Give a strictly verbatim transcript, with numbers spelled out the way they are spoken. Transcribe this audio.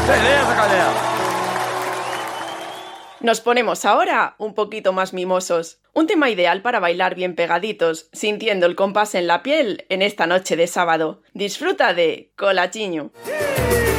Beleza, galera! Nos ponemos ahora un poquito más mimosos. Un tema ideal para bailar bien pegaditos, sintiendo el compás en la piel en esta noche de sábado. Disfruta de Colachiño.